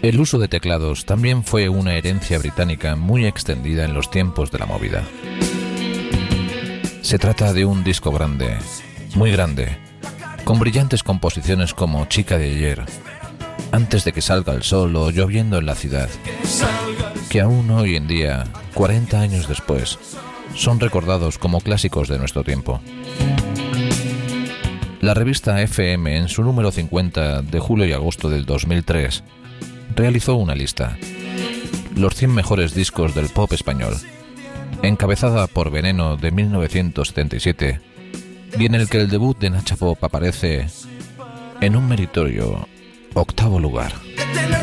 El uso de teclados también fue una herencia británica muy extendida en los tiempos de la movida. Se trata de un disco grande, muy grande, con brillantes composiciones como Chica de ayer, Antes de que salga el sol o Lloviendo en la ciudad, que aún hoy en día, 40 años después, son recordados como clásicos de nuestro tiempo. La revista FM, en su número 50 de julio y agosto del 2003, realizó una lista, los 100 mejores discos del pop español, encabezada por Veneno de 1977, y en el que el debut de Nacha Pop aparece en un meritorio 8º lugar.